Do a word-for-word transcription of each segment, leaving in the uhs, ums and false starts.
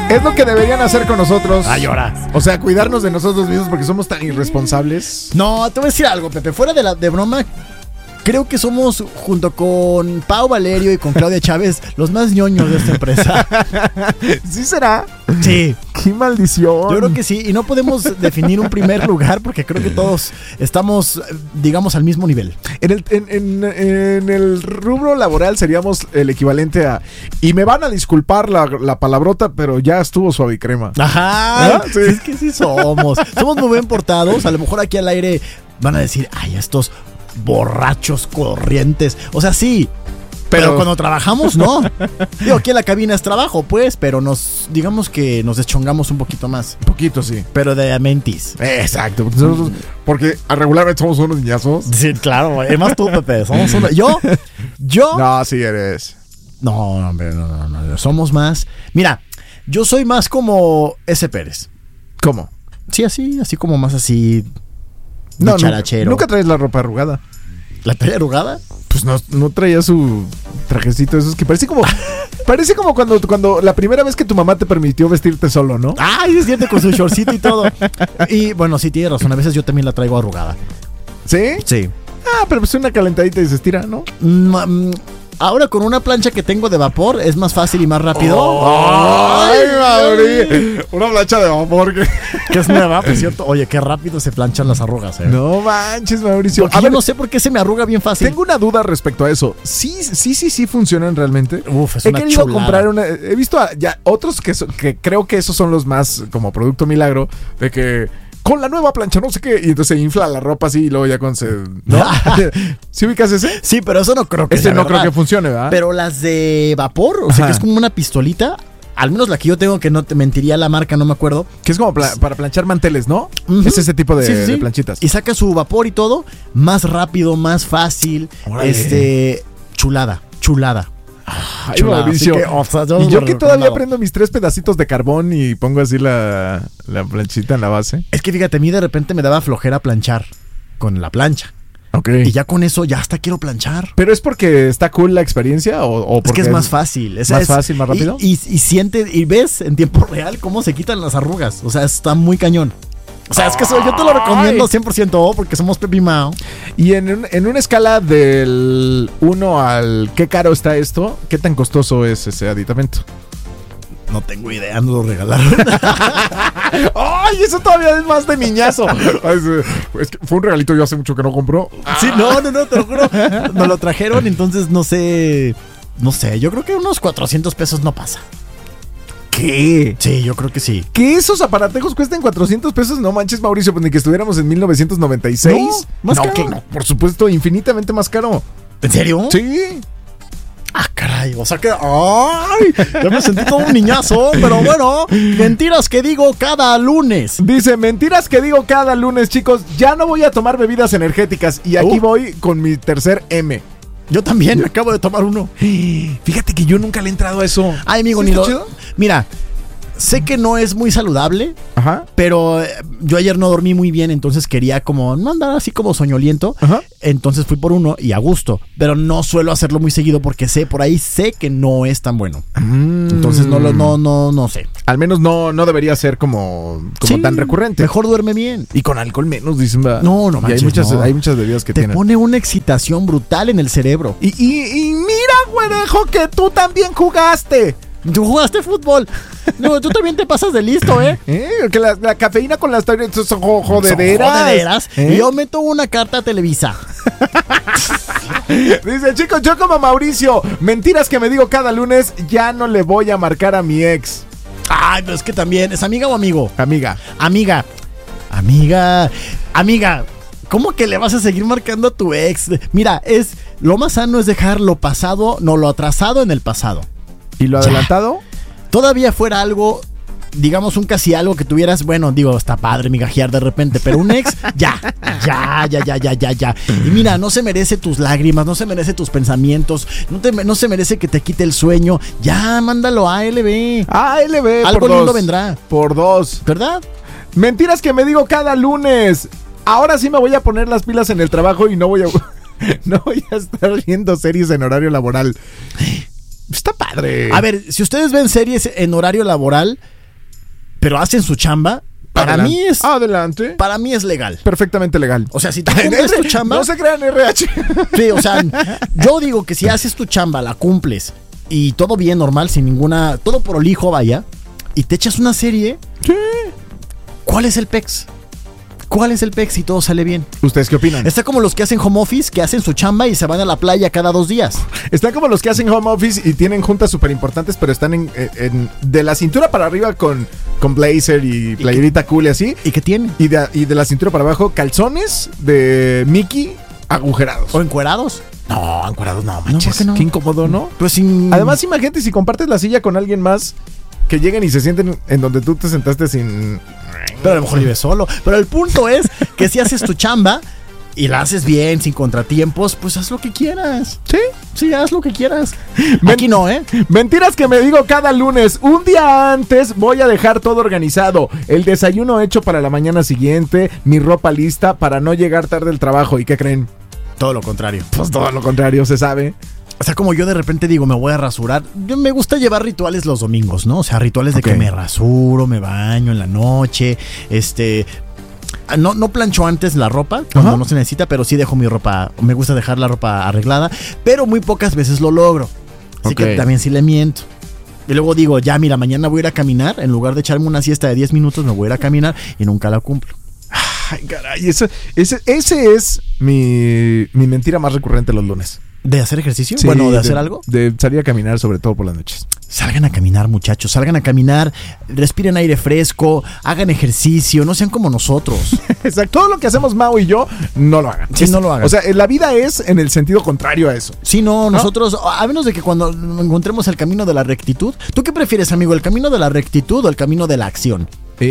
Es lo que deberían hacer con nosotros. Ay, ahora. O sea, cuidarnos de nosotros mismos porque somos tan irresponsables. No, te voy a decir algo, Pepe. Fuera de, la, de broma, creo que somos, junto con Pau Valerio y con Claudia Chávez, los más ñoños de esta empresa. ¿Sí será? Sí. ¡Qué maldición! Yo creo que sí. Y no podemos definir un primer lugar porque creo que todos estamos, digamos, al mismo nivel. En el, en, en, en el rubro laboral seríamos el equivalente a... Y me van a disculpar la, la palabrota, pero ya estuvo suave y crema. Ajá. ¿Ah? Sí. Es que sí somos. Somos muy bien portados. A lo mejor aquí al aire van a decir, ay, estos borrachos corrientes. O sea, sí. Pero, pero cuando trabajamos, no. Digo, aquí en la cabina es trabajo, pues, pero nos, digamos que nos deschongamos un poquito más. Un poquito, sí. Pero de mentis. Exacto. Porque, nosotros, porque regularmente somos unos niñazos. Sí, claro. Además tú, Pepe, somos uno. Yo, yo. No, sí eres. No, no, hombre, no, no, no. Somos más. Mira, yo soy más como ese Pérez. ¿Cómo? Sí, así, así como más así. No, charachero. Nunca, nunca traes la ropa arrugada. ¿La trae arrugada? Pues no, no traía su trajecito esos que parece como parece como cuando, cuando la primera vez que tu mamá te permitió vestirte solo, ¿no? Ay, es cierto, con su shortcito y todo. Y bueno, sí tiene razón, a veces yo también la traigo arrugada. ¿Sí? Sí. Ah, pero pues una calentadita y se estira, ¿no? Mm, ahora con una plancha que tengo de vapor es más fácil y más rápido. Oh, ¡ay, Mauri! Una plancha de vapor que... que es nueva, por cierto. Oye, qué rápido se planchan las arrugas, ¿eh? No manches, Mauricio. Porque a yo ver, no sé por qué se me arruga bien fácil. Tengo una duda respecto a eso. Sí, sí, sí, sí funcionan realmente. Uf, es He una querido chulada. comprar una... He visto a, ya otros que, so, que creo que esos son los más como producto milagro, de que... Con la nueva plancha, no sé qué. Y entonces se infla la ropa así y luego ya cuando se... ¿No? ¿Sí ubicas ese? Sí, pero eso no creo que Ese sea no verdad. creo que funcione, ¿verdad? Pero las de vapor, o sea, Ajá. que es como una pistolita. Al menos la que yo tengo, que no te mentiría la marca, no me acuerdo. Que es como pla- para planchar manteles, ¿no? Uh-huh. Es ese tipo de, Sí, sí, sí. de planchitas. Y saca su vapor y todo. Más rápido, más fácil. Órale. Este... Chulada, chulada. Ay, Chulada. Mauricio. Así que, o sea, yo Y os yo lo que todavía recomiendo. prendo mis tres pedacitos de carbón y pongo así la, la planchita en la base. Es que fíjate, a mí de repente me daba flojera planchar con la plancha. Ok. Y ya con eso, ya hasta quiero planchar. ¿Pero es porque está cool la experiencia o, o Es porque que es más fácil. Es, más es- fácil, más rápido? Y, y, y siente, y ves en tiempo real cómo se quitan las arrugas. O sea, está muy cañón. O sea, es que eso yo te lo recomiendo cien por ciento porque somos Pepe y Mao. Y en, un- en una escala del uno al qué caro está esto, ¿qué tan costoso es ese aditamento? No tengo idea, no lo regalaron. ¡Ay! Eso todavía es más de niñazo. Ay, sí. Es que fue un regalito yo hace mucho que no compro. Sí, no, no, no, te lo juro. Nos lo trajeron, entonces no sé. No sé, yo creo que unos cuatrocientos pesos no pasa. ¿Qué? Sí, yo creo que sí. ¿Que esos aparatejos cuesten cuatrocientos pesos? No manches, Mauricio, pues ni que estuviéramos en mil novecientos noventa y seis. No, más no, caro. que no, por supuesto, infinitamente más caro. ¿En serio? Sí. Ah, caray, o sea que... ¡Ay! Ya me sentí todo un niñazo, pero bueno, mentiras que digo cada lunes. Dice, mentiras que digo cada lunes, chicos. Ya no voy a tomar bebidas energéticas. Y aquí Uh. voy con mi tercer M. Yo también acabo de tomar uno. Fíjate que yo nunca le he entrado a eso. Ay, amigo, ¿Sí ni está lo... chido? Mira, sé que no es muy saludable, Ajá. pero eh, yo ayer no dormí muy bien, entonces quería como no andar así como soñoliento. Ajá. Entonces fui por uno y a gusto, pero no suelo hacerlo muy seguido porque sé, por ahí sé que no es tan bueno. Entonces no lo, no, no, no sé. Al menos no, no debería ser como, como Sí, tan recurrente. Mejor duerme bien. Y con alcohol menos, dicen. ¿verdad? No, no Y manches, hay muchas, no. hay muchas bebidas que Te tienen. pone una excitación brutal en el cerebro. Y, y, y mira, güerejo, que tú también jugaste. Tú jugaste fútbol. No, tú también te pasas de listo, ¿eh? ¿Eh? Que la, la cafeína con las tabletas son jo- jodederas. Son jodederas. ¿Eh? Y yo meto una carta a Televisa. Dice, chicos, yo como Mauricio, mentiras que me digo cada lunes, ya no le voy a marcar a mi ex. Ay, pero es que también, ¿es amiga o amigo? Amiga. Amiga. Amiga. Amiga. ¿Cómo que le vas a seguir marcando a tu ex? Mira, es lo más sano es dejar lo pasado, no lo atrasado en el pasado. ¿Y lo Ya. adelantado? Todavía fuera algo, digamos un casi algo que tuvieras, bueno, digo, está padre migajear de repente, pero un ex, ya, ya, ya, ya, ya, ya, ya. Y mira, no se merece tus lágrimas, no se merece tus pensamientos, no, te, no se merece que te quite el sueño. Ya, mándalo a L B. Ah, L B. Algo por lindo dos. vendrá. Por dos. ¿Verdad? Mentiras que me digo cada lunes. Ahora sí me voy a poner las pilas en el trabajo y no voy a no voy a estar viendo series en horario laboral. Está padre. A ver, si ustedes ven series en horario laboral, pero hacen su chamba, para Adelante. mí es Adelante. para mí es legal. Perfectamente legal. O sea, si tú cumples tu chamba, No se crean R H. sí, o sea, yo digo que si haces tu chamba, la cumples y todo bien, normal, sin ninguna, todo prolijo, vaya, y te echas una serie, Sí. ¿cuál es el pex? ¿Cuál es el pex si todo sale bien? ¿Ustedes qué opinan? Está como los que hacen home office, que hacen su chamba y se van a la playa cada dos días. Están como los que hacen home office y tienen juntas súper importantes, pero están en, en- de la cintura para arriba con, con blazer y playerita cool y así. ¿Y qué tiene? Y de, y de la cintura para abajo, calzones de Mickey agujerados. ¿O encuerados? No, encuerados no, manches. ¿por qué no? Qué incómodo, ¿no? Pues sin... Además, imagínate si compartes la silla con alguien más, que lleguen y se sienten en donde tú te sentaste sin... Pero a lo mejor vives solo. Pero el punto es que si haces tu chamba y la haces bien, sin contratiempos, pues haz lo que quieras. Sí. Sí, haz lo que quieras. Men- Aquí no, ¿eh? Mentiras que me digo cada lunes. Un día antes voy a dejar todo organizado. El desayuno hecho para la mañana siguiente. Mi ropa lista para no llegar tarde al trabajo. ¿Y qué creen? Todo lo contrario. Pues todo lo contrario, se sabe. O sea, como yo de repente digo, me voy a rasurar. Yo me gusta llevar rituales los domingos, ¿no? O sea, rituales de Ok. que me rasuro, me baño en la noche, este... No, no plancho antes la ropa cuando Ajá. no se necesita, pero sí dejo mi ropa, me gusta dejar la ropa arreglada, pero muy pocas veces lo logro. Así Ok. que también sí le miento. Y luego digo, ya mira, mañana voy a ir a caminar, en lugar de echarme una siesta de diez minutos, me voy a ir a caminar y nunca la cumplo. Ay, caray. Ese, ese, ese es mi, mi mentira más recurrente los lunes. ¿De hacer ejercicio? Sí, bueno, ¿de hacer algo? De salir a caminar, sobre todo por las noches. Salgan a caminar, muchachos, salgan a caminar, respiren aire fresco, hagan ejercicio, no sean como nosotros. Exacto. Todo lo que hacemos Mau y yo, no lo hagan. Sí, no lo hagan. O sea, la vida es en el sentido contrario a eso. Sí, no, nosotros, a menos de que cuando encontremos el camino de la rectitud, ¿tú qué prefieres, amigo, el camino de la rectitud o el camino de la acción?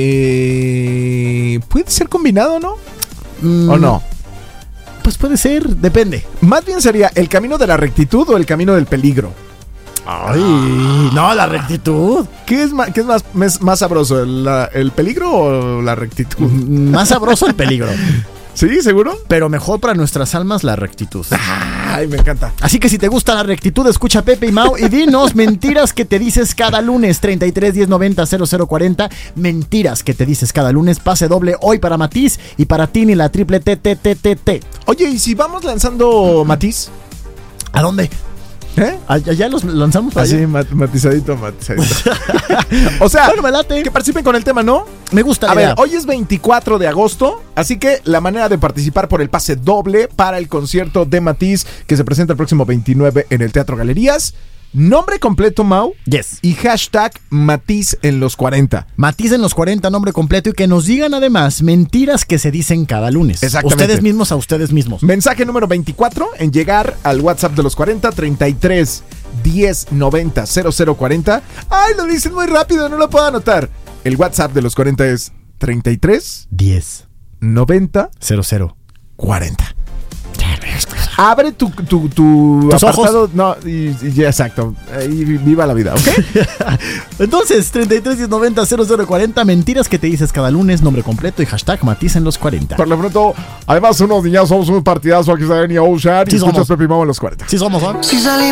Eh, puede ser combinado, ¿no? Mm, ¿O no? Pues puede ser, depende. Más bien sería el camino de la rectitud o el camino del peligro. Ay, no, la rectitud. ¿Qué es más, qué es más, más, más sabroso? ¿El, la- el peligro o la rectitud? Más sabroso el peligro, ¿Sí? ¿Seguro? pero mejor para nuestras almas la rectitud. Ay, me encanta. Así que si te gusta la rectitud, escucha a Pepe y Mau y dinos mentiras que te dices cada lunes. treinta y tres, diez, noventa, cero cero cuarenta. Mentiras que te dices cada lunes. Pase doble hoy para Matiz y para Tini, la triple T, T, T, T, T. Oye, ¿y si vamos lanzando matiz? ¿A dónde? ¿Eh? ¿Allá los lanzamos para Así, allá? mat- matizadito, matizadito. O sea, Bueno, me late. que participen con el tema, ¿no? Me gusta la A ver, idea. hoy es veinticuatro de agosto, así que la manera de participar por el pase doble para el concierto de Matiz que se presenta el próximo veintinueve en el Teatro Galerías. Nombre completo, Mau, Yes. y hashtag Matiz en los cuarenta. Matiz en los cuarenta, nombre completo, y que nos digan además mentiras que se dicen cada lunes. Exactamente. Ustedes mismos a ustedes mismos. Mensaje número veinticuatro en llegar al WhatsApp de los cuarenta, treinta y tres, diez, noventa, cero cero cuarenta. Ay, lo dicen muy rápido, no lo puedo anotar. El WhatsApp de los cuarenta es treinta y tres, diez, noventa, cero cero. cuarenta. Abre tu, tu, tu Tus apartado. No, y, y ya, exacto. Y viva la vida, ¿ok? Entonces, treinta y tres, diez, noventa, cero cero cuarenta. Mentiras que te dices cada lunes, nombre completo y hashtag Matiz en los cuarenta. Por lo pronto, además, unos niños somos un partidazo aquí en Ocean y Sí escuchas somos. Pepe y Mau en los cuarenta. Sí somos, ¿no? Si salimos